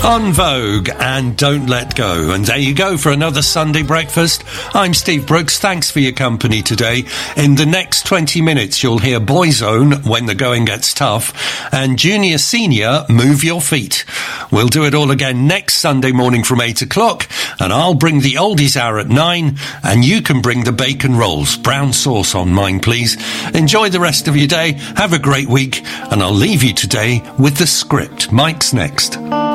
On Vogue and Don't Let Go. And there you go for another Sunday breakfast. I'm Steve Brooks. Thanks for your company today. In the next 20 minutes, you'll hear Boyzone, When the Going Gets Tough, and Junior Senior, Move Your Feet. We'll do it all again next Sunday morning from 8 o'clock, and I'll bring the oldies hour at 9, and you can bring the bacon rolls. Brown sauce on mine, please. Enjoy the rest of your day. Have a great week, and I'll leave you today with The Script. Mike's next.